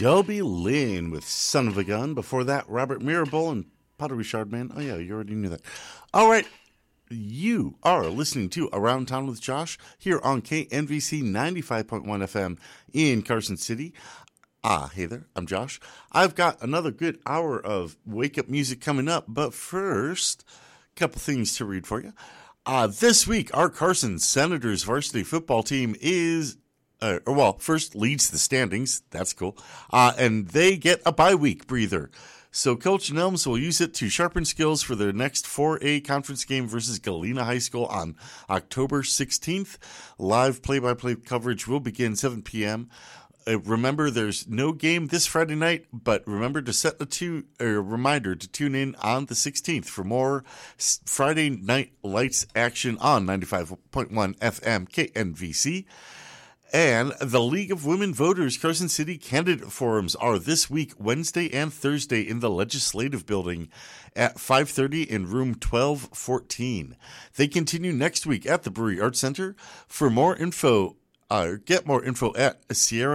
Shelby Lynn with Son of a Gun. Before that, Robert Mirabel and Pottery Shard Man. Oh, yeah, you already knew that. All right. You are listening to Around Town with Josh here on KNVC 95.1 FM in Carson City. Hey there, I'm Josh. I've got another good hour of wake-up music coming up, but first, a couple things to read for you. This week, our Carson Senators varsity football team is, first leads the standings. That's cool. And they get a bye week breather. So Coach Nelms will use it to sharpen skills for their next 4A conference game versus Galena High School on October 16th. Live play-by-play coverage will begin 7 p.m. Remember, there's no game this Friday night, but remember to set a reminder to tune in on the 16th for more Friday Night Lights action on 95.1 FM KNVC. And the League of Women Voters Carson City Candidate Forums are this week, Wednesday and Thursday, in the Legislative Building at 5:30 in room 1214. They continue next week at the Brewery Arts Center. For more info, get more info at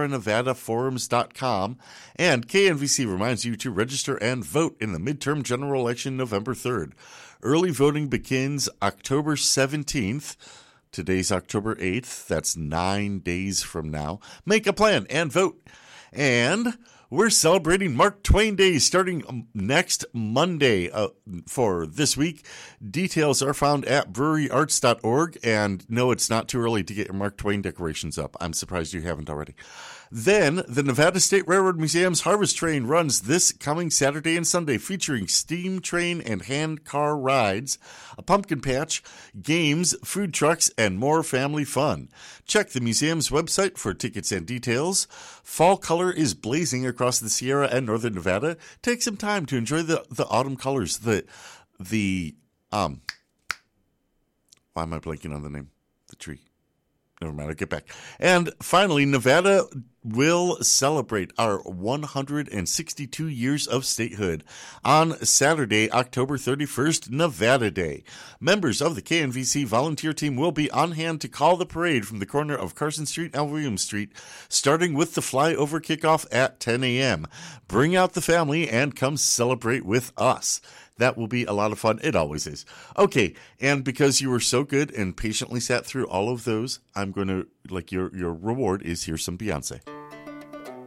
SierraNevadaForums.com. And KNVC reminds you to register and vote in the midterm general election November 3rd. Early voting begins October 17th. Today's October 8th. That's 9 days from now. Make a plan and vote. And we're celebrating Mark Twain Day starting next Monday for this week. Details are found at breweryarts.org. And no, it's not too early to get your Mark Twain decorations up. I'm surprised you haven't already. Then, the Nevada State Railroad Museum's Harvest Train runs this coming Saturday and Sunday, featuring steam train and hand car rides, a pumpkin patch, games, food trucks, and more family fun. Check the museum's website for tickets and details. Fall color is blazing across the Sierra and Northern Nevada. Take some time to enjoy the autumn colors. Why am I blanking on the name? The tree. Never mind, I'll get back. And finally, Nevada will celebrate our 162 years of statehood on Saturday, October 31st, Nevada Day. Members of the KNVC volunteer team will be on hand to call the parade from the corner of Carson Street and Williams Street, starting with the flyover kickoff at 10 a.m. Bring out the family and come celebrate with us. That will be a lot of fun. It always is. Okay, and because you were so good and patiently sat through all of those, I'm going to, your reward is here's some Beyonce.